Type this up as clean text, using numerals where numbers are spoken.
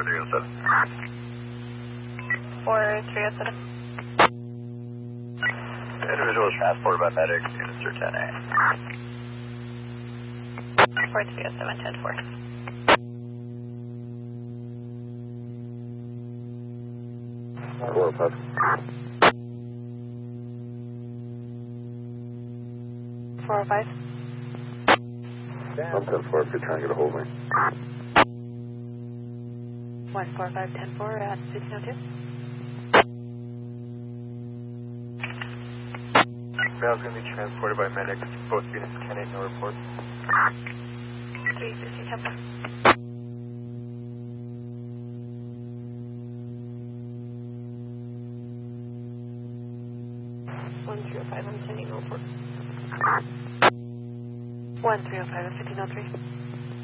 4307. 4307. Individual is transported by medics, units are 10A. 4307, 10-4. Four, five. 405. I'm 10-4 if you're trying to get a hold of me. 145, 10-4 at 1602. Bell's going to be transported by medics, both units 10-8, no report. 316, 10-4. 1305, I'm sending a report. 1305 at 1503.